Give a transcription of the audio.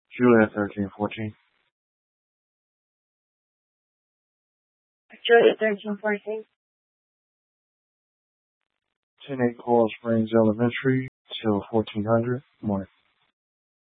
Juliet 1314. Juliet 1314. 108 Coral Springs Elementary till 1400 morning.